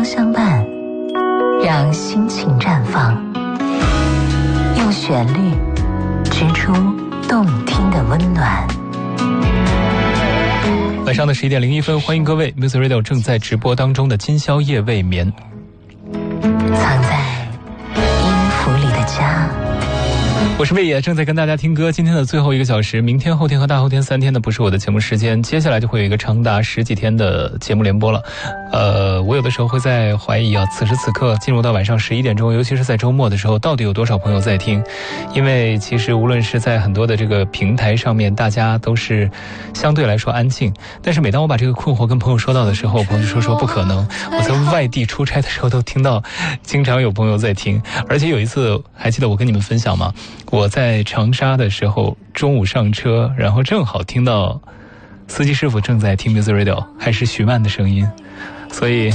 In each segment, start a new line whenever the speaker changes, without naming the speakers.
相伴，让心情绽放，用旋律织出动听的温暖。
晚上的11点01分，欢迎各位 Music Radio 正在直播当中的今宵夜未眠。
藏在音符里的家，
我是魏野，正在跟大家听歌。今天的最后1个小时，明天、后天和大后天3天的不是我的节目时间，接下来就会有一个长达10几天的节目联播了。我有的时候会在怀疑啊，此时此刻进入到晚上11点钟，尤其是在周末的时候，到底有多少朋友在听？因为其实无论是在很多的这个平台上面，大家都是相对来说安静。但是每当我把这个困惑跟朋友说到的时候，朋友就说不可能。我在外地出差的时候都听到，经常有朋友在听。而且有一次，还记得我跟你们分享吗？我在长沙的时候，中午上车，然后正好听到司机师傅正在听 Music Radio， 还是徐曼的声音。所以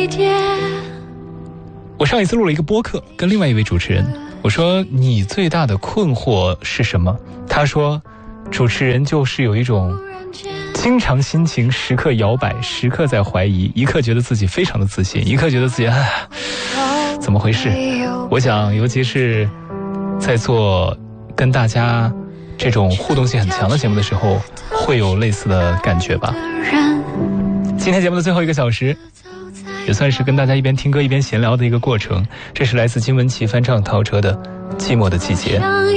我上一次录了一个播客，跟另外一位主持人，我说你最大的困惑是什么？他说主持人就是有一种经常心情时刻摇摆，时刻在怀疑，一刻觉得自己非常的自信，一刻觉得自己怎么回事。我想尤其是在做跟大家这种互动性很强的节目的时候，会有类似的感觉吧。今天节目的最后1个小时，也算是跟大家一边听歌一边闲聊的一个过程。这是来自金玟岐翻唱陶喆的《寂寞的季节》。